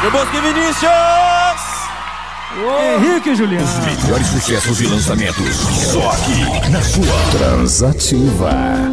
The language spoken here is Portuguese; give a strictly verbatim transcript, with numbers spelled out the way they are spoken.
Meu Bosque Vinícius! Henrique e Juliano. Os melhores sucessos e lançamentos. Só aqui, na sua Transativa.